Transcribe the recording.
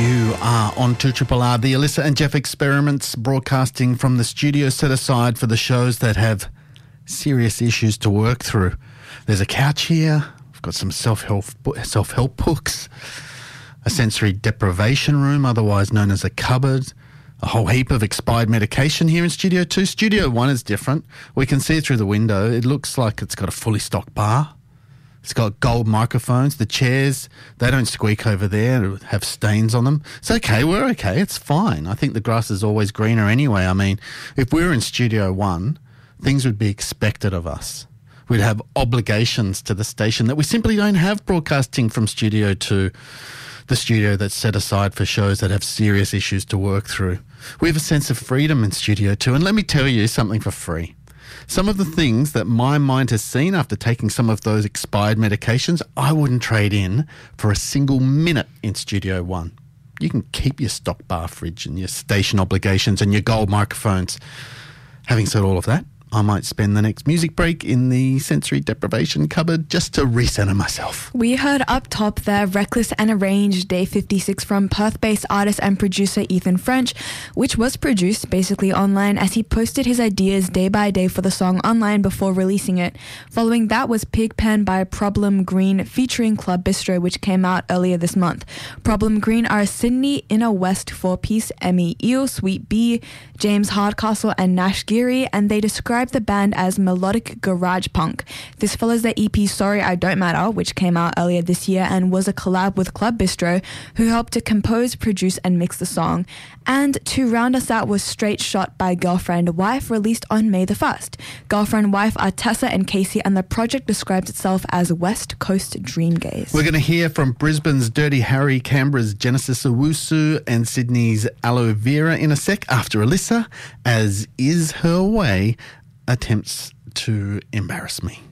You are on 2RRR, the Alyssa and Jeff Experiments, broadcasting from the studio set aside for the shows that have serious issues to work through. There's a couch here. We've got some self-help books, a sensory deprivation room, otherwise known as a cupboard, a whole heap of expired medication here in Studio 2. Studio 1 is different. We can see it through the window. It looks like it's got a fully stocked bar. It's got gold microphones. The chairs, they don't squeak over there or have stains on them. It's okay. We're okay. It's fine. I think the grass is always greener anyway. I mean, if we were in Studio 1, things would be expected of us. We'd have obligations to the station that we simply don't have broadcasting from Studio 2, the studio that's set aside for shows that have serious issues to work through. We have a sense of freedom in Studio 2. And let me tell you something for free. Some of the things that my mind has seen after taking some of those expired medications, I wouldn't trade in for a single minute in Studio 1. You can keep your stock bar fridge and your station obligations and your gold microphones. Having said all of that, I might spend the next music break in the sensory deprivation cupboard just to recenter myself. We heard up top there Reckless and Arranged Day 56 from Perth-based artist and producer Ethan French, which was produced basically online as he posted his ideas day by day for the song online before releasing it. Following that was Pigpen by Problem Green featuring Club Bistro, which came out earlier this month. Problem Green are Sydney Inner West 4-piece Emmy Eel, Sweet B, James Hardcastle and Nash Geary, and they describe the band as melodic garage punk. This follows their EP Sorry I Don't Matter, which came out earlier this year and was a collab with Club Bistro, who helped to compose, produce and mix the song. And to round us out was Straight Shot by Girlfriend Wife, released on May the 1st. Girlfriend Wife are Tessa and Casey, and the project describes itself as West Coast Dreamgaze. We're going to hear from Brisbane's Dirty Harry, Canberra's Genesis Owusu and Sydney's Aloe Vera in a sec after Alyssa, as is her way, attempts to embarrass me.